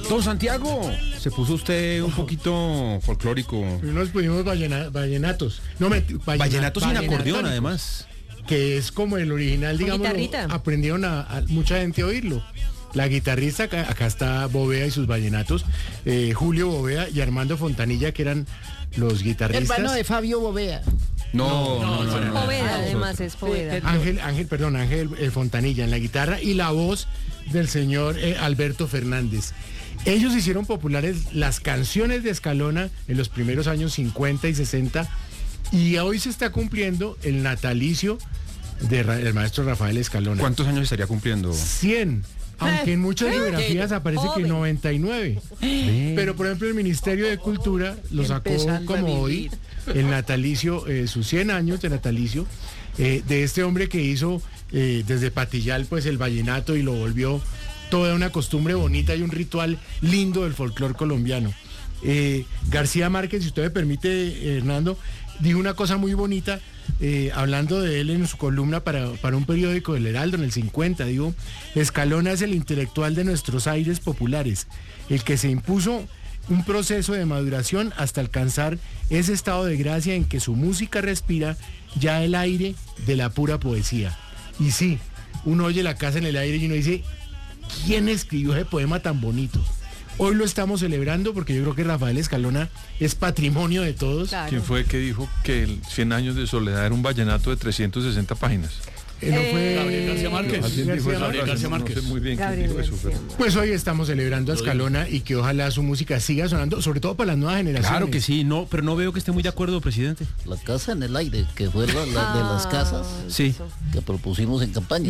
Don Santiago, se puso usted un poquito folclórico. Nos pusimos vallenatos. No, Vallenatos sin acordeón, además. Que es como el original, digamos. Aprendieron a mucha gente a oírlo. La guitarrista, acá está Bovea y sus vallenatos. Julio Bovea y Armando Fontanilla, que eran los guitarristas. Hermano de Fabio Bovea. No. Poveda, además es Poveda. Ángel Fontanilla en la guitarra y la voz del señor Alberto Fernández. Ellos hicieron populares las canciones de Escalona en los primeros años 50 y 60 y hoy se está cumpliendo el natalicio del maestro Rafael Escalona. ¿Cuántos años estaría cumpliendo? 100. Aunque en muchas biografías aparece que 99. Pero por ejemplo el Ministerio de Cultura lo sacó como hoy, el natalicio, sus 100 años de natalicio, de este hombre que hizo desde Patillal pues el vallenato y lo volvió toda una costumbre bonita y un ritual lindo del folclore colombiano. García Márquez, si usted me permite, Hernando, dijo una cosa muy bonita, hablando de él en su columna para un periódico del Heraldo en el 50, digo, Escalona es el intelectual de nuestros aires populares, el que se impuso un proceso de maduración hasta alcanzar ese estado de gracia en que su música respira ya el aire de la pura poesía. Y sí, uno oye La casa en el aire y uno dice, ¿quién escribió ese poema tan bonito? Hoy lo estamos celebrando porque yo creo que Rafael Escalona es patrimonio de todos. Claro. ¿Quién fue que dijo que el 100 años de soledad era un vallenato de 360 páginas? No fue Gabriel García Márquez. Gabriel García Márquez. No sé muy bien quién dijo eso. Pero... Pues hoy estamos celebrando a Escalona y que ojalá su música siga sonando, sobre todo para las nuevas generaciones. Claro que sí, pero no veo que esté muy de acuerdo, presidente. La casa en el aire, que fue la de las casas sí. Que propusimos en campaña.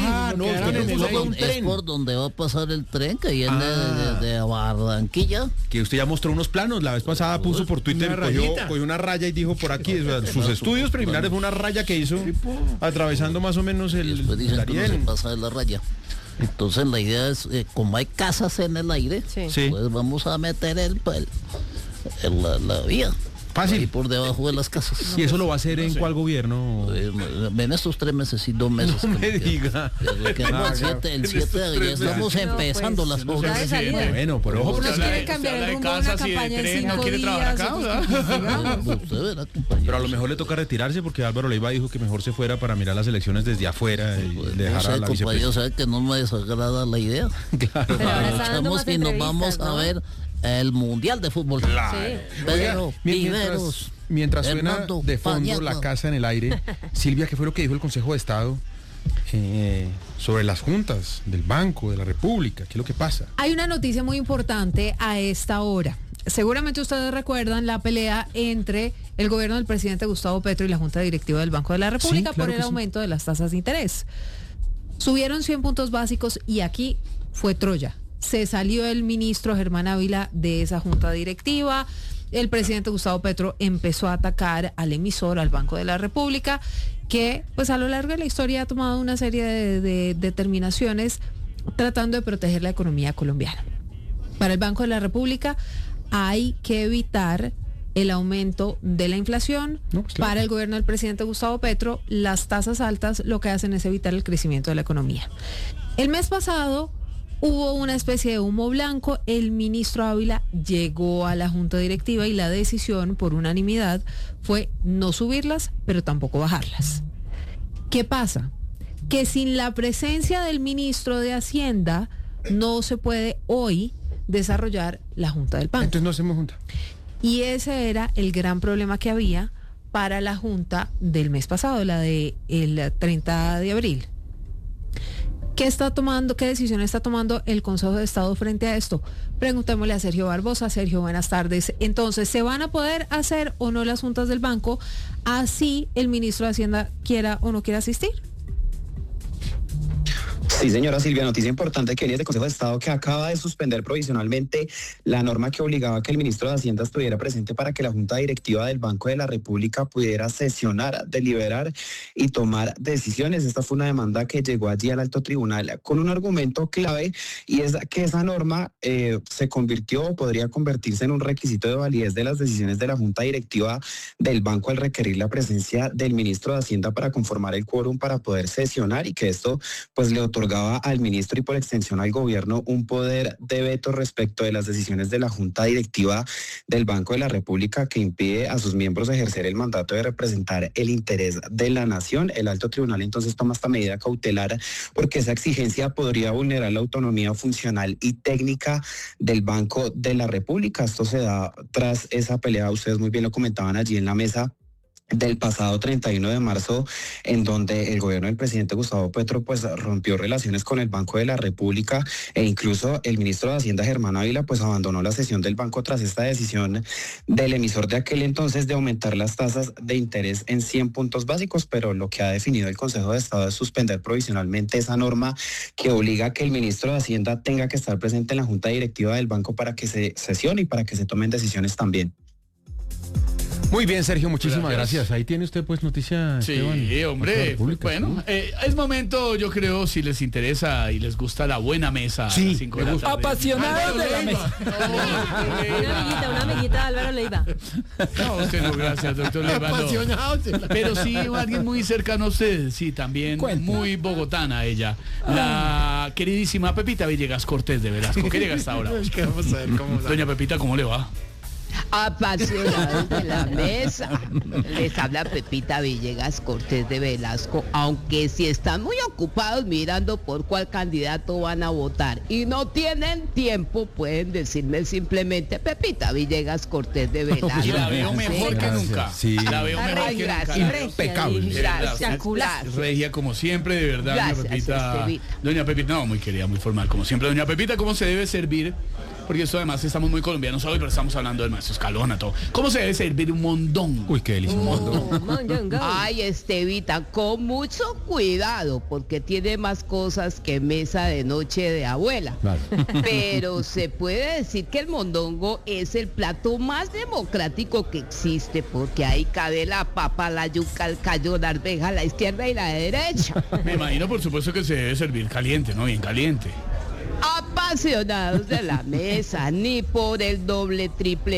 Es por donde va a pasar el tren que viene de Barranquilla. Que usted ya mostró unos planos, la vez pasada puso por Twitter, cogió una raya y dijo por aquí, sus estudios preliminares fue una raya que hizo atravesando más o menos el Darién. Se pasa de la raya. Entonces la idea es, como hay casas en el aire, pues vamos a meter la vía. Fácil. Ahí por debajo de las casas. ¿Y eso lo va a hacer en cuál gobierno? En estos 3 meses y 2 meses. No me diga. El 7 ya estamos empezando las obras. Bueno, pero ojo. Uno quiere cambiar el rumbo de una campaña en 5 días. Pero a lo mejor le toca retirarse porque Álvaro Leiva dijo que mejor se fuera para mirar las elecciones desde afuera y dejar a la vicepresidenta. Yo sé que no me desagrada la idea. Claro. Y nos vamos a ver el Mundial de Fútbol. Pero mientras suena de fondo La casa en el aire, Silvia, ¿qué fue lo que dijo el Consejo de Estado sobre las juntas del Banco de la República? ¿Qué es lo que pasa? Hay una noticia muy importante a esta hora. Seguramente ustedes recuerdan la pelea entre el gobierno del presidente Gustavo Petro y la Junta Directiva del Banco de la República por el aumento de las tasas de interés. Subieron 100 puntos básicos y aquí fue Troya. Se salió el ministro Germán Ávila de esa junta directiva. El presidente Gustavo Petro empezó a atacar al emisor, al Banco de la República, que pues a lo largo de la historia ha tomado una serie de determinaciones tratando de proteger la economía colombiana. Para el Banco de la República hay que evitar el aumento de la inflación. Para el gobierno del presidente Gustavo Petro, las tasas altas lo que hacen es evitar el crecimiento de la economía. El mes pasado hubo una especie de humo blanco, el ministro Ávila llegó a la junta directiva y la decisión por unanimidad fue no subirlas, pero tampoco bajarlas. ¿Qué pasa? Que sin la presencia del ministro de Hacienda no se puede hoy desarrollar la junta del banco. Entonces no hacemos junta. Y ese era el gran problema que había para la junta del mes pasado, la del 30 de abril. ¿Qué decisión está tomando el Consejo de Estado frente a esto? Preguntémosle a Sergio Barbosa. Sergio, buenas tardes. Entonces, ¿se van a poder hacer o no las juntas del banco así el ministro de Hacienda quiera o no quiera asistir? Sí, señora Silvia, noticia importante que viene del Consejo de Estado, que acaba de suspender provisionalmente la norma que obligaba a que el ministro de Hacienda estuviera presente para que la Junta Directiva del Banco de la República pudiera sesionar, deliberar y tomar decisiones. Esta fue una demanda que llegó allí al alto tribunal con un argumento clave, y es que esa norma se convirtió o podría convertirse en un requisito de validez de las decisiones de la Junta Directiva del Banco al requerir la presencia del ministro de Hacienda para conformar el quórum para poder sesionar, y que esto pues le otorga otorgaba al ministro y por extensión al gobierno un poder de veto respecto de las decisiones de la Junta Directiva del Banco de la República que impide a sus miembros ejercer el mandato de representar el interés de la nación. El alto tribunal entonces toma esta medida cautelar porque esa exigencia podría vulnerar la autonomía funcional y técnica del Banco de la República. Esto se da tras esa pelea, ustedes muy bien lo comentaban allí en la mesa del pasado 31 de marzo, en donde el gobierno del presidente Gustavo Petro pues rompió relaciones con el Banco de la República e incluso el ministro de Hacienda Germán Ávila pues abandonó la sesión del banco tras esta decisión del emisor de aquel entonces de aumentar las tasas de interés en 100 puntos básicos, pero lo que ha definido el Consejo de Estado es suspender provisionalmente esa norma que obliga a que el ministro de Hacienda tenga que estar presente en la junta directiva del banco para que se sesione y para que se tomen decisiones también. Muy bien, Sergio, muchísimas gracias. Ahí tiene usted pues noticia. Sí, Esteban, hombre, bueno, es momento, yo creo, si les interesa y les gusta la buena mesa. Sí, a las 5 de la tarde. Apasionados de la mesa. Una amiguita de Álvaro Leiva. No, usted no, gracias, doctor Leiva. No. Pero sí, alguien muy cercano a usted, sí, también muy bogotana ella. La queridísima Pepita Villegas Cortés de Velasco. ¿Qué llega hasta ahora? Vamos a ver cómo Doña Pepita, ¿cómo le va? Apasionados de la mesa. Les habla Pepita Villegas Cortés de Velasco, aunque si están muy ocupados mirando por cuál candidato van a votar y no tienen tiempo, pueden decirme simplemente Pepita Villegas Cortés de Velasco. Y la veo mejor que nunca. Sí. La veo mejor que nunca. Impecable. Gracias. Regia como siempre, de verdad, Gracias, doña Pepita. Estevita. Doña Pepita, no, muy querida, muy formal, como siempre. Doña Pepita, ¿cómo se debe servir? Porque esto además estamos muy colombianos hoy, pero estamos hablando del maestro Escalona, todo. ¿Cómo se debe servir un mondongo? Uy, qué delicia. Mondongo. Ay, Estevita, con mucho cuidado, porque tiene más cosas que mesa de noche de abuela. Claro. Pero se puede decir que el mondongo es el plato más democrático que existe, porque ahí cabe la papa, la yuca, el callo, la arveja, la izquierda y la derecha. Me imagino, por supuesto, que se debe servir caliente, ¿no? Bien caliente. Apasionados de la mesa, ni por el doble, triple,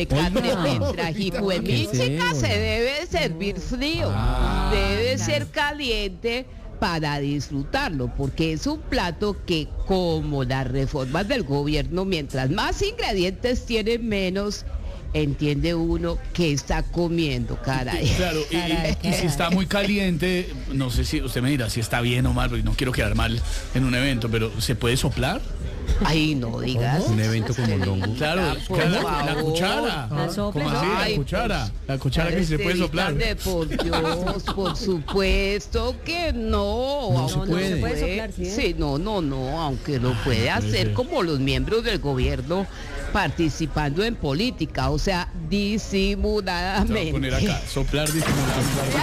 chica se debe servir frío. Debe ser caliente para disfrutarlo, porque es un plato que, como las reformas del gobierno, mientras más ingredientes tiene, menos entiende uno que está comiendo, caray. Claro, y si está muy caliente, no sé si usted me dirá si está bien o mal, porque no quiero quedar mal en un evento, pero ¿se puede soplar? Ay, no digas. Un evento con mondongo. Claro, la cuchara. ¿Cómo así? La cuchara que se puede soplar. Por Dios, por supuesto que no. No se puede. No se puede soplar, ¿sí? Sí, no, aunque lo puede hacer como los miembros del gobierno participando en política, o sea, disimuladamente. Voy a poner acá, soplar disimuladamente.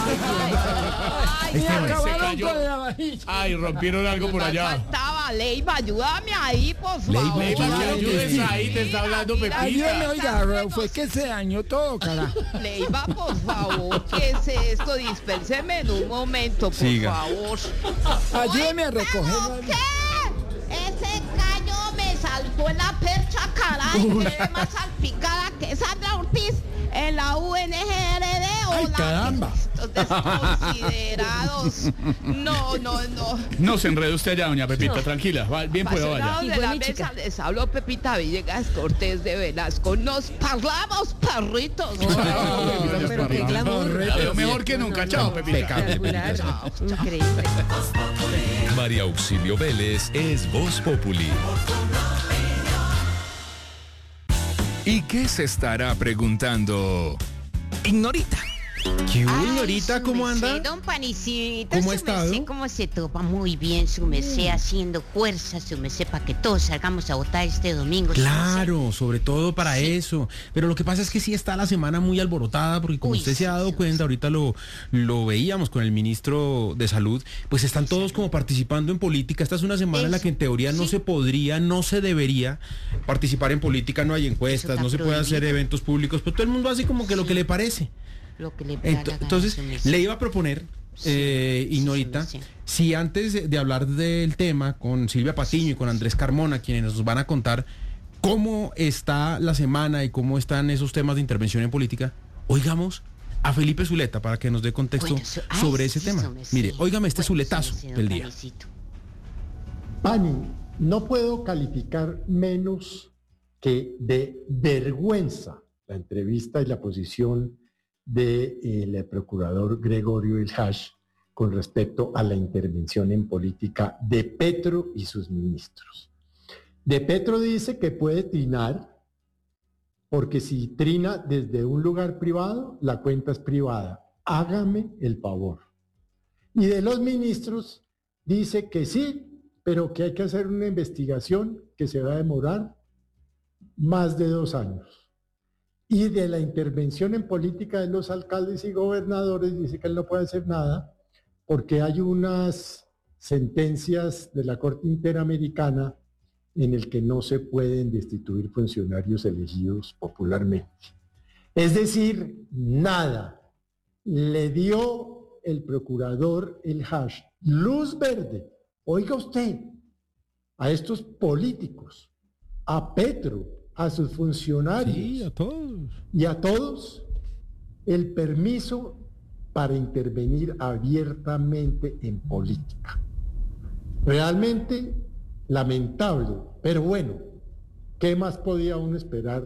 Ay, rompieron algo por allá. Faltaba, Leiva, ayúdame ahí, por favor. Leiva, que ayudes ahí, te está hablando Pepita. Ayúdame, oiga, fue que se dañó todo, carajo. Leiva, por favor, ¿qué es esto? Dispénseme en un momento, por favor. Ayúdeme a recoger. ¿Qué? Ese callo me saltó en la percha, caray. Quedé más salpicada que Sandra Ortiz en la UNGRD. ¡Ay, caramba! Estos desconsiderados. No. No se enrede usted allá, doña Pepita, tranquila. Bien pueda vaya. De la mesa les habló Pepita Villegas Cortés de Velasco. Nos hablamos, perritos. Pero qué glamour. La veo mejor que nunca. Chao, Pepita. Increíble. María Auxilio Vélez es Voz Populi. ¿Y qué se estará preguntando Ignorita? ¿Qué hubo, Ignorita? ¿Cómo anda? Don Panicito, ¿Cómo ha estado? ¿Cómo se topa? Muy bien, su merced, haciendo fuerza, su merced, para que todos salgamos a votar este domingo. Claro, sobre todo para eso. Pero lo que pasa es que sí está la semana muy alborotada, porque como usted se ha dado cuenta, ahorita lo veíamos con el ministro de Salud, pues están todos como participando en política. Esta es una semana en la que en teoría no se podría, no se debería participar en política, no hay encuestas, no se puede hacer eventos públicos, pero todo el mundo hace como que lo que le parece. Lo que le Entonces, le iba a proponer, Ignorita, si antes de hablar del tema con Silvia Patiño y con Andrés Carmona, quienes nos van a contar cómo está la semana y cómo están esos temas de intervención en política, oigamos a Felipe Zuleta para que nos dé contexto sobre ese tema. Mire, óigame este zuletazo del día. Pani, no puedo calificar menos que de vergüenza la entrevista y la posición del procurador Gregorio El Hash con respecto a la intervención en política de Petro y sus ministros. De Petro dice que puede trinar, porque si trina desde un lugar privado, la cuenta es privada. Hágame el favor. Y de los ministros dice que sí, pero que hay que hacer una investigación que se va a demorar más de 2 años. Y de la intervención en política de los alcaldes y gobernadores dice que él no puede hacer nada porque hay unas sentencias de la Corte Interamericana en el que no se pueden destituir funcionarios elegidos popularmente. Es decir, nada. Le dio el procurador El Hash luz verde, oiga usted, a estos políticos, a Petro, a sus funcionarios, sí, a todos. Y a todos, el permiso para intervenir abiertamente en política. Realmente lamentable, pero bueno, ¿qué más podía uno esperar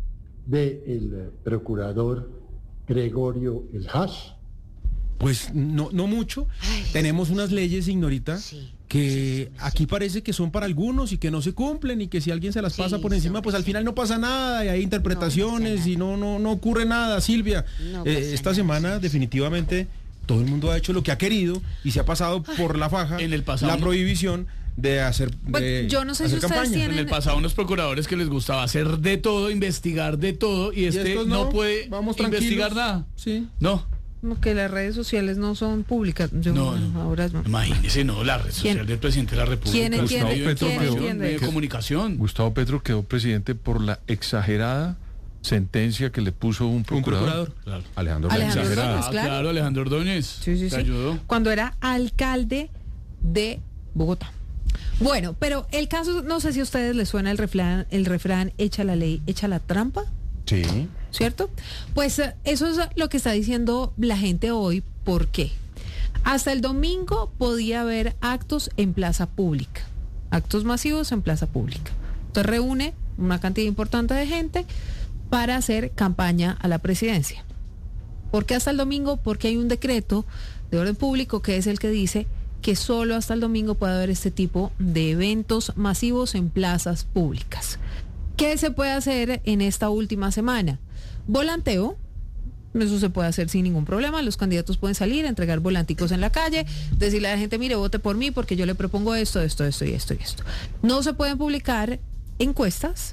del procurador Gregorio El Hash? Pues no mucho. Tenemos unas leyes, señorita, que aquí parece que son para algunos y que no se cumplen y que si alguien se las pasa por encima, pues al final no pasa nada y hay interpretaciones y no ocurre nada, Silvia. Esta semana definitivamente todo el mundo ha hecho lo que ha querido y se ha pasado por la faja en el pasado, la prohibición de hacer yo no sé si ustedes tienen... En el pasado unos procuradores que les gustaba hacer de todo, investigar de todo y no puede investigar nada. Sí. No. Como que las redes sociales no son públicas. Ahora no. Imagínese, la red social del presidente de la República. ¿Quién de comunicación. Gustavo Petro quedó presidente por la exagerada sentencia que le puso un procurador. Claro. Alejandro Ordóñez, claro, Alejandro Ordóñez. Sí. Ayudó. Cuando era alcalde de Bogotá. Bueno, pero el caso, no sé si a ustedes les suena el refrán, echa la ley, echa la trampa. Sí. ¿Cierto? Pues eso es lo que está diciendo la gente hoy. ¿Por qué? Hasta el domingo podía haber actos en plaza pública, actos masivos en plaza pública. Entonces reúne una cantidad importante de gente para hacer campaña a la presidencia. ¿Por qué hasta el domingo? Porque hay un decreto de orden público que es el que dice que solo hasta el domingo puede haber este tipo de eventos masivos en plazas públicas. ¿Qué se puede hacer en esta última semana? Volanteo, eso se puede hacer sin ningún problema, los candidatos pueden salir, entregar volanticos en la calle, decirle a la gente, mire, vote por mí porque yo le propongo esto. No se pueden publicar encuestas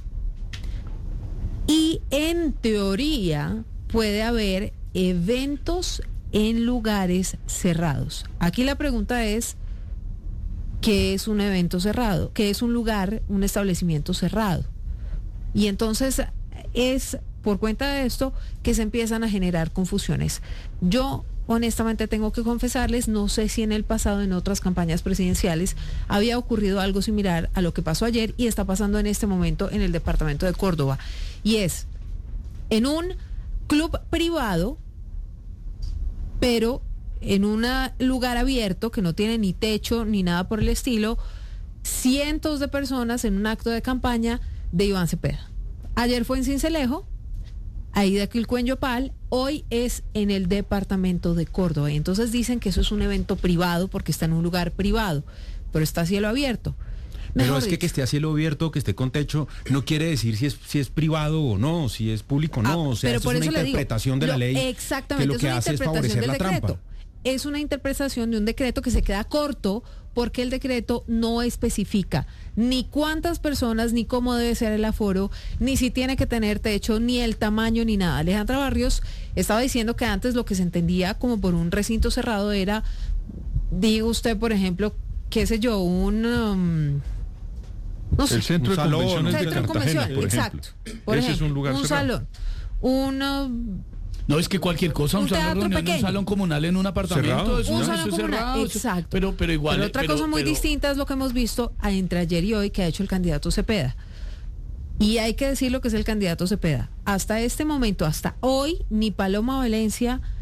y en teoría puede haber eventos en lugares cerrados. Aquí la pregunta es, ¿qué es un evento cerrado? ¿Qué es un lugar, un establecimiento cerrado? Y entonces es por cuenta de esto que se empiezan a generar confusiones. Yo honestamente tengo que confesarles, no sé si en el pasado, en otras campañas presidenciales, había ocurrido algo similar a lo que pasó ayer y está pasando en este momento en el departamento de Córdoba. Y es en un club privado, pero en un lugar abierto que no tiene ni techo ni nada por el estilo, cientos de personas en un acto de campaña de Iván Cepeda. Ayer fue en Sincelejo, ahí de Quilcue en Yopal, hoy es en el departamento de Córdoba. Y entonces dicen que eso es un evento privado porque está en un lugar privado, pero está a cielo abierto. Pero es que esté a cielo abierto, que esté con techo, no quiere decir si es privado o no, si es público o no. O sea, esto es una interpretación de la ley. Exactamente, que lo que hace es favorecer la trampa. Es una interpretación de un decreto que se queda corto porque el decreto no especifica ni cuántas personas, ni cómo debe ser el aforo, ni si tiene que tener techo, ni el tamaño, ni nada. Alejandra Barrios estaba diciendo que antes lo que se entendía como por un recinto cerrado era, diga usted, por ejemplo, qué sé yo, no sé, el centro de convenciones de Cartagena, por exacto. Por ejemplo, es un lugar cerrado. Salón, no, es que cualquier cosa, un salón de reunión, un salón comunal en un apartamento, un salón comunal, exacto. Pero igual. Pero otra cosa muy distinta es lo que hemos visto entre ayer y hoy que ha hecho el candidato Cepeda. Y hay que decir lo que es el candidato Cepeda. Hasta este momento, hasta hoy, ni Paloma Valencia,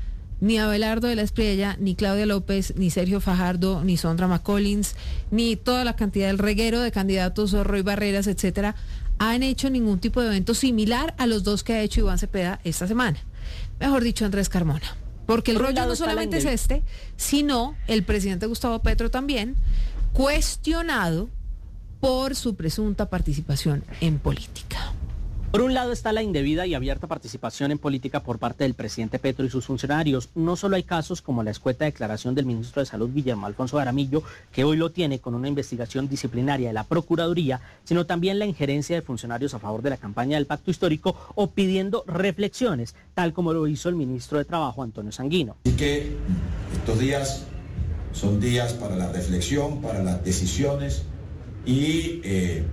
ni Abelardo de la Espriella, ni Claudia López, ni Sergio Fajardo, ni Sondra McCollins, ni toda la cantidad del reguero de candidatos, Roy Barreras, etcétera, han hecho ningún tipo de evento similar a los dos que ha hecho Iván Cepeda esta semana. Mejor dicho, Andrés Carmona. Porque el rollo no solamente es este, sino el presidente Gustavo Petro también, cuestionado por su presunta participación en política. Por un lado está la indebida y abierta participación en política por parte del presidente Petro y sus funcionarios. No solo hay casos como la escueta declaración del ministro de Salud, Guillermo Alfonso Jaramillo, que hoy lo tiene con una investigación disciplinaria de la Procuraduría, sino también la injerencia de funcionarios a favor de la campaña del Pacto Histórico o pidiendo reflexiones, tal como lo hizo el ministro de Trabajo, Antonio Sanguino. Así que estos días son días para la reflexión, para las decisiones y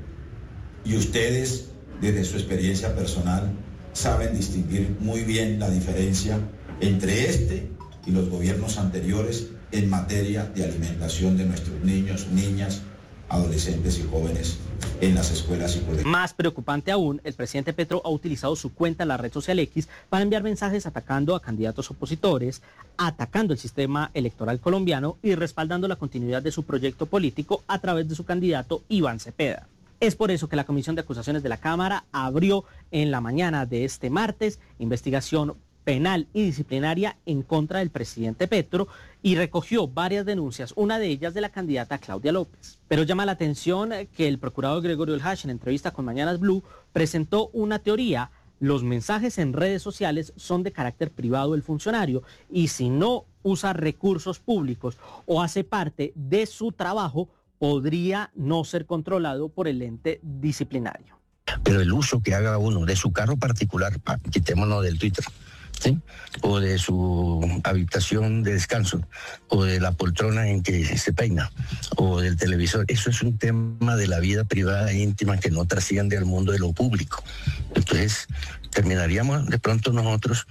ustedes, desde su experiencia personal, saben distinguir muy bien la diferencia entre este y los gobiernos anteriores en materia de alimentación de nuestros niños, niñas, adolescentes y jóvenes en las escuelas y colegios. Más preocupante aún, el presidente Petro ha utilizado su cuenta en la red social X para enviar mensajes atacando a candidatos opositores, atacando el sistema electoral colombiano y respaldando la continuidad de su proyecto político a través de su candidato Iván Cepeda. Es por eso que la Comisión de Acusaciones de la Cámara abrió en la mañana de este martes investigación penal y disciplinaria en contra del presidente Petro y recogió varias denuncias, una de ellas de la candidata Claudia López. Pero llama la atención que el procurador Gregorio El Hash, en entrevista con Mañanas Blue, presentó una teoría: los mensajes en redes sociales son de carácter privado del funcionario y si no usa recursos públicos o hace parte de su trabajo, podría no ser controlado por el ente disciplinario. Pero el uso que haga uno de su carro particular, quitémonos del Twitter, ¿sí?, o de su habitación de descanso, o de la poltrona en que se peina, o del televisor, eso es un tema de la vida privada e íntima que no trasciende al mundo de lo público. Entonces, terminaríamos de pronto nosotros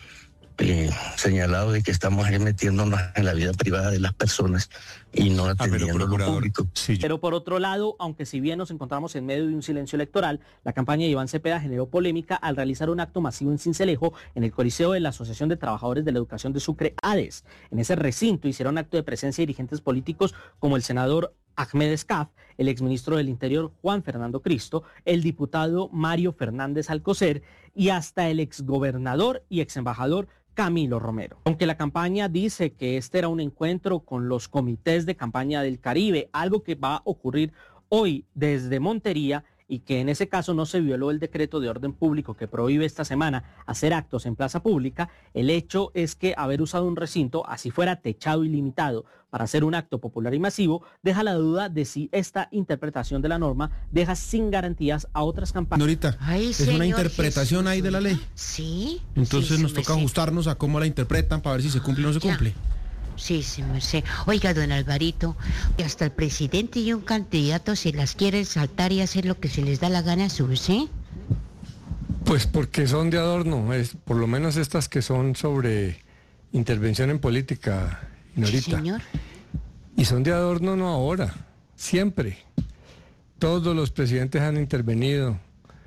señalado de que estamos metiéndonos en la vida privada de las personas y no atendiendo lo público. Sí. Pero por otro lado, aunque si bien nos encontramos en medio de un silencio electoral, la campaña de Iván Cepeda generó polémica al realizar un acto masivo en Sincelejo, en el Coliseo de la Asociación de Trabajadores de la Educación de Sucre, ADES. En ese recinto hicieron acto de presencia dirigentes políticos como el senador Ahmed Escaf, el exministro del Interior Juan Fernando Cristo, el diputado Mario Fernández Alcocer y hasta el exgobernador y exembajador Camilo Romero. Aunque la campaña dice que este era un encuentro con los comités de campaña del Caribe, algo que va a ocurrir hoy desde Montería, y que en ese caso no se violó el decreto de orden público que prohíbe esta semana hacer actos en plaza pública, el hecho es que haber usado un recinto, así fuera techado y limitado, para hacer un acto popular y masivo, deja la duda de si esta interpretación de la norma deja sin garantías a otras campañas. Señorita, es una interpretación Jesús, ahí de la ley. Sí. Entonces sí, nos toca ajustarnos a cómo la interpretan para ver si se cumple o no se cumple. Sí, sí, merced. Oiga, don Alvarito, hasta el presidente y un candidato se las quieren saltar y hacer lo que se les da la gana a su merced. Pues porque son de adorno, por lo menos estas que son sobre intervención en política, Norita. Sí, señor. Y son de adorno no ahora, siempre. Todos los presidentes han intervenido.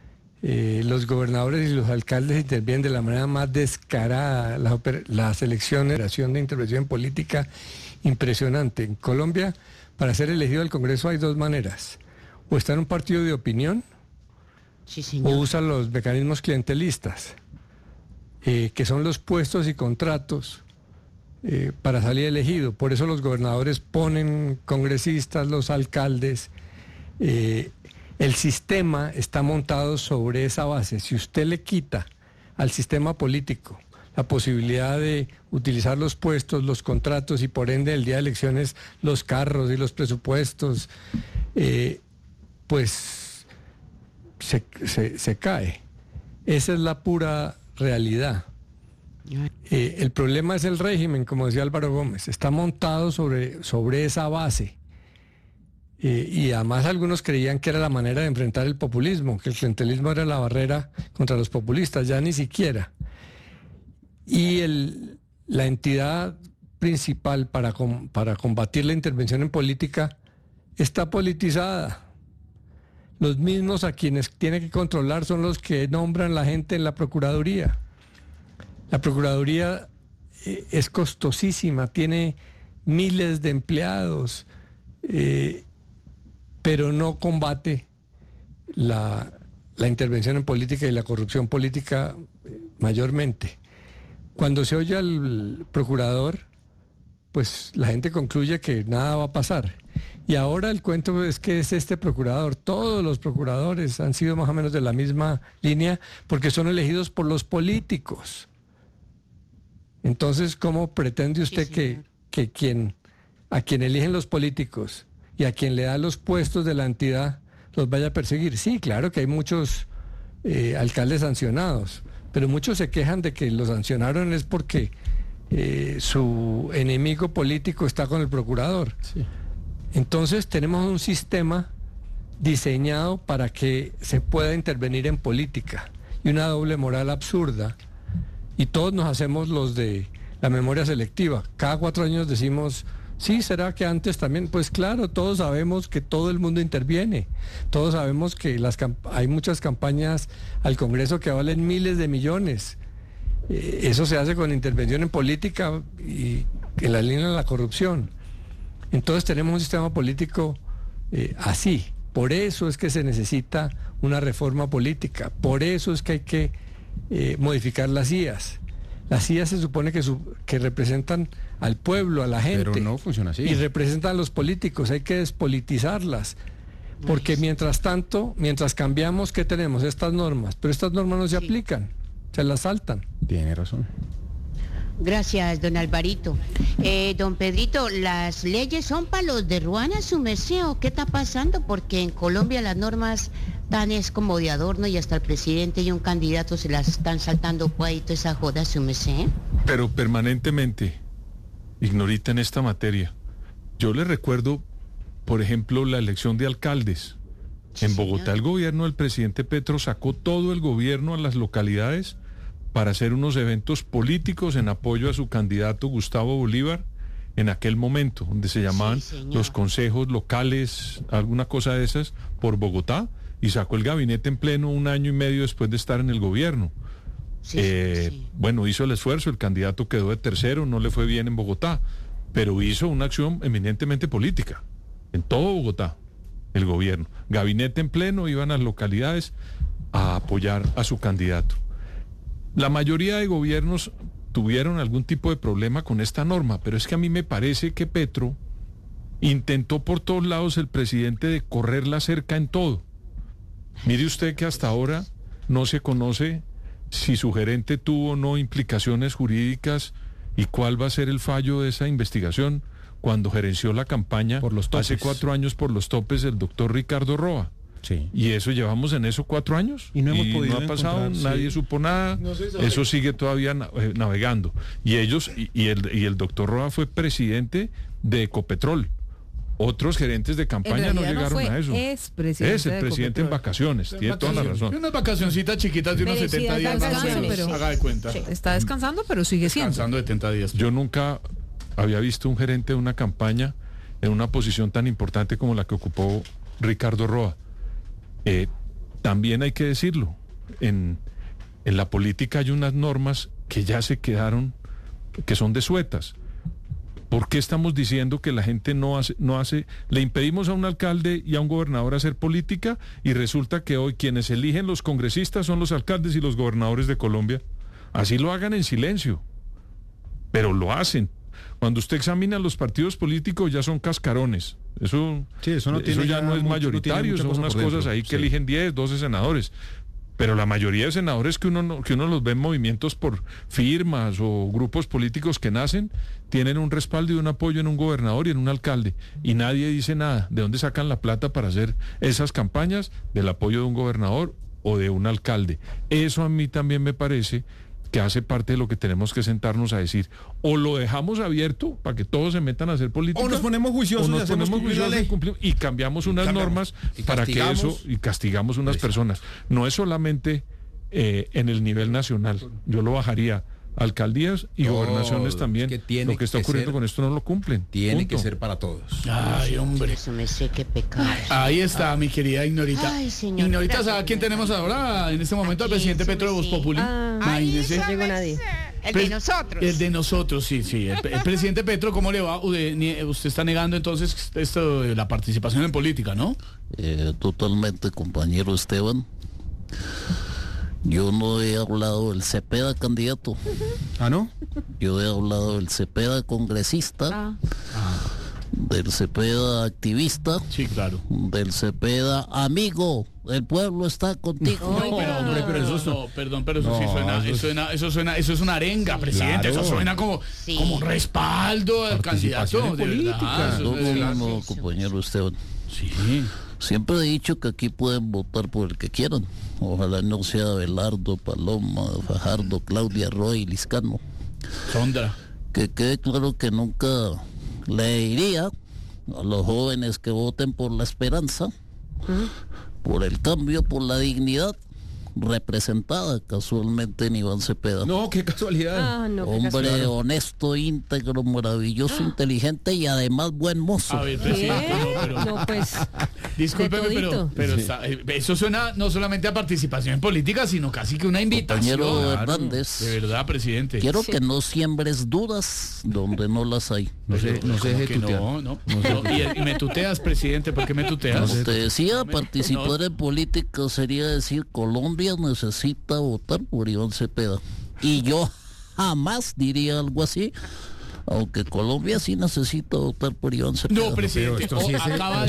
Los gobernadores y los alcaldes intervienen de la manera más descarada. Las elecciones, de intervención política impresionante. En Colombia, para ser elegido al Congreso hay dos maneras: o está en un partido de opinión, sí, señor, o usa los mecanismos clientelistas, que son los puestos y contratos para salir elegido. Por eso los gobernadores ponen congresistas, los alcaldes. El sistema está montado sobre esa base. Si usted le quita al sistema político la posibilidad de utilizar los puestos, los contratos y por ende el día de elecciones los carros y los presupuestos, pues se cae. Esa es la pura realidad. El problema es el régimen, como decía Álvaro Gómez, está montado sobre esa base. Y además algunos creían que era la manera de enfrentar el populismo, que el clientelismo era la barrera contra los populistas, ya ni siquiera. Y la entidad principal para combatir la intervención en política está politizada. Los mismos a quienes tiene que controlar son los que nombran la gente en la Procuraduría. La Procuraduría es costosísima, tiene miles de empleados, pero no combate la intervención en política y la corrupción política mayormente. Cuando se oye al procurador, pues la gente concluye que nada va a pasar. Y ahora el cuento es que es este procurador. Todos los procuradores han sido más o menos de la misma línea porque son elegidos por los políticos. Entonces, ¿cómo pretende usted que a quien eligen los políticos y a quien le da los puestos de la entidad los vaya a perseguir? Sí, claro que hay muchos alcaldes sancionados, pero muchos se quejan de que los sancionaron es porque su enemigo político está con el procurador. Sí. Entonces tenemos un sistema diseñado para que se pueda intervenir en política y una doble moral absurda, y todos nos hacemos los de la memoria selectiva. Cada 4 años decimos, sí, ¿será que antes también? Pues claro, todos sabemos que todo el mundo interviene, todos sabemos que hay muchas campañas al Congreso que valen miles de millones. Eso se hace con intervención en política y en la línea de la corrupción. Entonces tenemos un sistema político así. Por eso es que se necesita una reforma política. Por eso es que hay que modificar las IAS. Las IAS se supone que representan al pueblo, a la gente. Pero no funciona así. Y representan a los políticos. Hay que despolitizarlas. Porque mientras tanto, mientras cambiamos, ¿qué tenemos? Estas normas. Pero estas normas no se aplican. Se las saltan. Tiene razón. Gracias, don Alvarito. Don Pedrito, ¿las leyes son para los de Ruana, su merced, o qué está pasando? Porque en Colombia las normas tan es como de adorno y hasta el presidente y un candidato se las están saltando cuadito esa joda, su merced. Pero permanentemente, ignorita en esta materia. Yo le recuerdo, por ejemplo, la elección de alcaldes. Sí, en Bogotá, señor. El gobierno del presidente Petro sacó todo el gobierno a las localidades para hacer unos eventos políticos en apoyo a su candidato Gustavo Bolívar en aquel momento, donde se llamaban los consejos locales, alguna cosa de esas, por Bogotá, y sacó el gabinete en pleno 1 año y medio después de estar en el gobierno. Bueno, hizo el esfuerzo, el candidato quedó de tercero, no le fue bien en Bogotá, pero hizo una acción eminentemente política, en todo Bogotá, el gobierno. Gabinete en pleno, iban a las localidades a apoyar a su candidato. La mayoría de gobiernos tuvieron algún tipo de problema con esta norma, pero es que a mí me parece que Petro intentó por todos lados, el presidente, de correr la cerca en todo. Mire usted que hasta ahora no se conoce si su gerente tuvo o no implicaciones jurídicas y cuál va a ser el fallo de esa investigación cuando gerenció la campaña hace 4 años por los topes del doctor Ricardo Roa. Sí. Y eso llevamos en eso 4 años y no hemos podido, no ha pasado, nadie supo nada, eso sigue todavía navegando. Y ellos y el doctor Roa fue presidente de Ecopetrol. Otros gerentes de campaña no llegaron a eso. Es el presidente en vacaciones, tiene toda la razón. Unas vacacioncitas chiquitas de unos 70 días. Haga de cuenta. Sí. Está descansando, pero sigue siendo. Descansando de 70 días. Yo nunca había visto un gerente de una campaña en una posición tan importante como la que ocupó Ricardo Roa. También hay que decirlo, en la política hay unas normas que ya se quedaron, que son desuetas. ¿Por qué estamos diciendo que la gente no hace, le impedimos a un alcalde y a un gobernador hacer política y resulta que hoy quienes eligen los congresistas son los alcaldes y los gobernadores de Colombia? Así lo hagan en silencio, pero lo hacen. Cuando usted examina los partidos políticos ya son cascarones. Eso ya no es mayoritario, son unas cosas ahí que eligen 10, 12 senadores. Pero la mayoría de senadores que uno los ve en movimientos por firmas o grupos políticos que nacen, tienen un respaldo y un apoyo en un gobernador y en un alcalde. Y nadie dice nada. ¿De dónde sacan la plata para hacer esas campañas? Del apoyo de un gobernador o de un alcalde. Eso a mí también me parece que hace parte de lo que tenemos que sentarnos a decir. O lo dejamos abierto para que todos se metan a hacer política. O nos ponemos juiciosos, y cambiamos unas normas para que eso, y castigamos unas personas. No es solamente en el nivel nacional. Yo lo bajaría alcaldías y gobernaciones también. Lo que está ocurriendo con esto no lo cumplen. Tiene que ser para todos. Ay, hombre. Eso me sé que pecado. Ahí está, mi querida Ignorita. Ay, señor, Ignorita, ¿sabe a quién tenemos ahora? En este momento al presidente Petro de Voz Populi. Imagínese. No llegó nadie. El de nosotros. El de nosotros, sí. El presidente Petro, ¿cómo le va? Usted está negando entonces esto de la participación en política, ¿no? Totalmente, compañero Esteban. Yo no he hablado del Cepeda candidato. ¿Ah, no? Yo he hablado del Cepeda congresista, del Cepeda activista, sí, claro, del Cepeda amigo. El pueblo está contigo. Perdón, pero eso es una arenga, presidente. Claro. Eso suena como respaldo al candidato. De política. No, compañero Esteban. Sí. Siempre he dicho que aquí pueden votar por el que quieran. Ojalá no sea Abelardo, Paloma, Fajardo, Claudia, Roy, Liscano. Sondra. Que quede claro que nunca le diría a los jóvenes que voten por la esperanza, por el cambio, por la dignidad, representada casualmente en Iván Cepeda. No, qué casualidad. Hombre honesto, íntegro, maravilloso, inteligente y además buen mozo. A ver, presidente, no, pues discúlpeme, pero eso suena no solamente a participación en política, sino casi que una invitación. Compañero Hernández, de verdad, presidente. Quiero que no siembres dudas donde no las hay. No sé de tutear. Y me tuteas, presidente, ¿por qué me tuteas? Te decía, participar en política sería decir Colombia necesita votar por Iván Cepeda. Y yo jamás diría algo así, aunque Colombia sí necesita votar por Iván Cepeda. No, presidente, acaba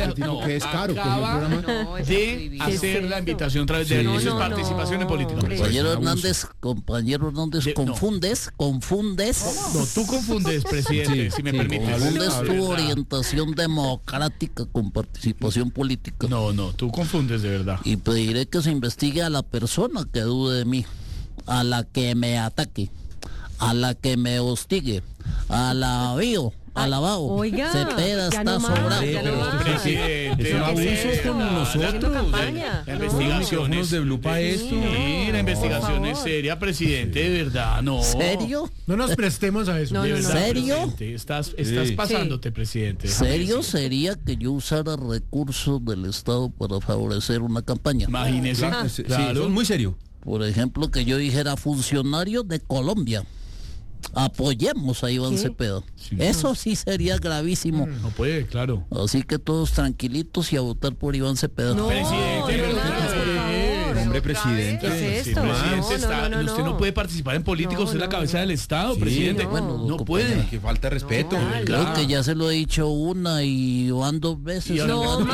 de hacer la invitación a través de participación en política. Compañero Hernández, confundes. No, tú confundes, presidente, si me permites. Confundes tu orientación democrática con participación política. No, tú confundes de verdad. Y pediré que se investigue a la persona que dude de mí, a la que me ataque, a la que me hostigue, a la bio, a la bao. Oiga, Cepeda está sobrado. Presidente, no abusos con nosotros. La investigación es de Blue para esto. Sí, la investigación es seria, presidente, de verdad, no. ¿Serio? No nos prestemos a eso. De verdad, ¿Serio? Estás pasándote, presidente. ¿Serio sería que yo usara recursos del Estado para favorecer una campaña? Imagínese. Claro, muy serio. Por ejemplo, que yo dijera funcionarios de Colombia, apoyemos a Iván Cepeda. Sí. Eso sí sería gravísimo. No puede, claro. Así que todos tranquilitos y a votar por Iván Cepeda. No, presidente, hombre, presidente. ¿Qué es esto? Usted no puede participar en política, usted es la cabeza del Estado, presidente. Bueno, no puede. Que falta de respeto. Creo que ya se lo he dicho una y van 2 veces.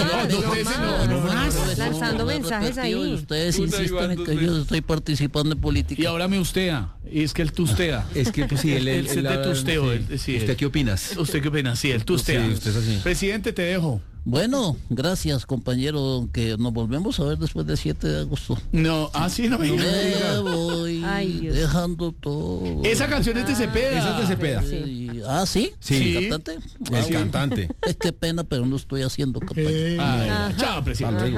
Lanzando mensajes ahí. Ustedes insisten en que yo estoy participando en política. Y ahora me ustea. Es que él tustea. Es que pues, sí, el de tusteo. ¿Usted qué opinas? ¿Usted qué opina? Sí, el tustea. Sí, usted es así. Presidente, te dejo. Bueno, gracias, compañero, que nos volvemos a ver después del 7 de agosto. No, sí, no me diga. Voy dejando todo. Esa canción es de Cepeda. Esa es de Cepeda. ¿Sí? Sí. ¿El cantante? El cantante. Es que pena, pero no estoy haciendo campaña. Chao, presidente.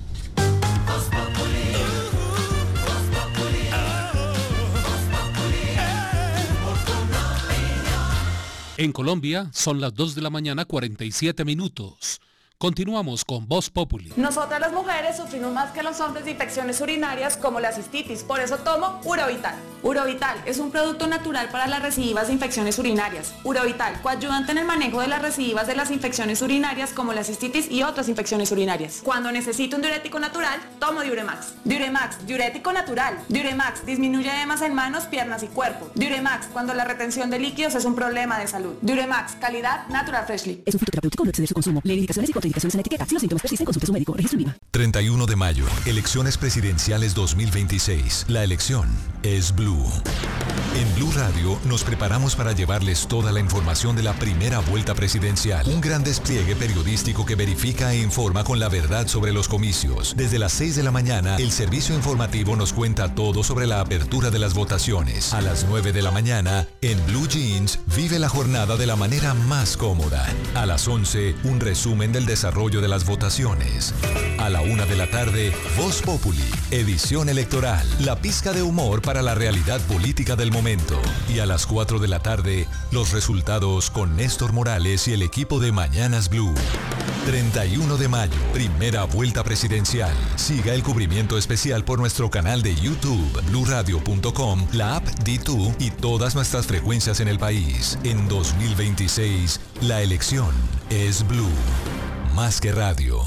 En Colombia son las 2 de la mañana 47 minutos. Continuamos con Voz Populi. Nosotras las mujeres sufrimos más que los hombres de infecciones urinarias como la cistitis, por eso tomo Urovital. Urovital es un producto natural para las recidivas de infecciones urinarias. Urovital, coayudante en el manejo de las recidivas de las infecciones urinarias como la cistitis y otras infecciones urinarias. Cuando necesito un diurético natural, tomo Diuremax. Diuremax, diurético natural. Diuremax disminuye edemas en manos, piernas y cuerpo. Diuremax, cuando la retención de líquidos es un problema de salud. Diuremax, calidad Natural Freshly. Es un fitoterapéutico, no excede su consumo. Lee indicaciones y contraindicaciones en etiqueta. Si los síntomas persisten, consulte a su médico. Registro IVA. 31 de mayo, elecciones presidenciales 2026. La elección es Blue. En Blue Radio nos preparamos para llevarles toda la información de la primera vuelta presidencial. Un gran despliegue periodístico que verifica e informa con la verdad sobre los comicios. Desde las 6 de la mañana, el servicio informativo nos cuenta todo sobre la apertura de las votaciones. A las 9 de la mañana, en Blue Jeans, vive la jornada de la manera más cómoda. A las 11, un resumen del desarrollo desarrollo de las votaciones. A la 1 de la tarde, Voz Populi, edición electoral, la pizca de humor para la realidad política del momento. Y a las 4 de la tarde, los resultados con Néstor Morales y el equipo de Mañanas Blue. 31 de mayo, primera vuelta presidencial. Siga el cubrimiento especial por nuestro canal de YouTube, bluradio.com, la app D2 y todas nuestras frecuencias en el país. En 2026, la elección es Blue. Más que radio.